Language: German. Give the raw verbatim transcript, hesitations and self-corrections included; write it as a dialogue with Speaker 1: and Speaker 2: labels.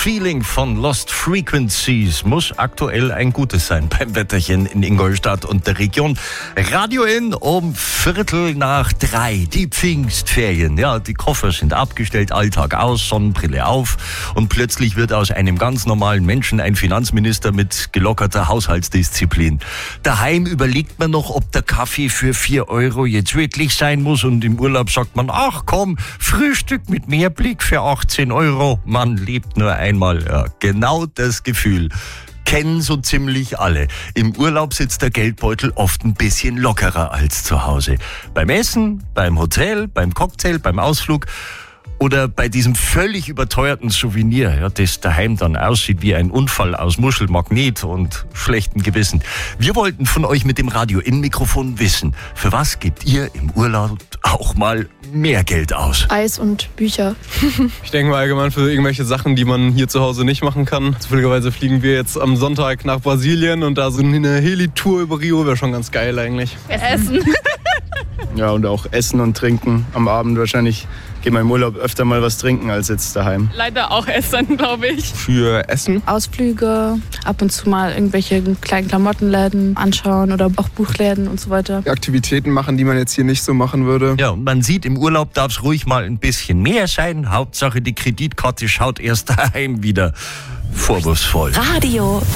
Speaker 1: Feeling von Lost Frequencies muss aktuell ein gutes sein beim Wetterchen in Ingolstadt und der Region. Radio In um Viertel nach drei. Die Pfingstferien. Ja, die Koffer sind abgestellt, Alltag aus, Sonnenbrille auf und plötzlich wird aus einem ganz normalen Menschen ein Finanzminister mit gelockerter Haushaltsdisziplin. Daheim überlegt man noch, ob der Kaffee für vier Euro jetzt wirklich sein muss und im Urlaub sagt man, ach komm, Frühstück mit Mehrblick für achtzehn Euro. Man lebt nur einmal. Ja, genau das Gefühl kennen so ziemlich alle. Im Urlaub sitzt der Geldbeutel oft ein bisschen lockerer als zu Hause. Beim Essen, beim Hotel, beim Cocktail, beim Ausflug oder bei diesem völlig überteuerten Souvenir, ja, das daheim dann aussieht wie ein Unfall aus Muschelmagnet und schlechtem Gewissen. Wir wollten von euch mit dem Radio-In-Mikrofon wissen, für was gebt ihr im Urlaub auch mal mehr Geld aus?
Speaker 2: Eis und Bücher.
Speaker 3: Ich denke mal allgemein für irgendwelche Sachen, die man hier zu Hause nicht machen kann. Zufälligerweise fliegen wir jetzt am Sonntag nach Brasilien und da so eine Heli-Tour über Rio wäre schon ganz geil eigentlich.
Speaker 2: Essen.
Speaker 4: Ja, und auch Essen und Trinken am Abend wahrscheinlich. Gehe mal im Urlaub öfter mal was trinken als jetzt daheim.
Speaker 5: Leider auch Essen, glaube ich.
Speaker 3: Für Essen?
Speaker 2: Ausflüge, ab und zu mal irgendwelche kleinen Klamottenläden anschauen oder auch Buchläden und so weiter.
Speaker 6: Aktivitäten machen, die man jetzt hier nicht so machen würde.
Speaker 1: Ja, und man sieht, im Urlaub darf es ruhig mal ein bisschen mehr sein. Hauptsache, die Kreditkarte schaut erst daheim wieder vorwurfsvoll.
Speaker 7: Radio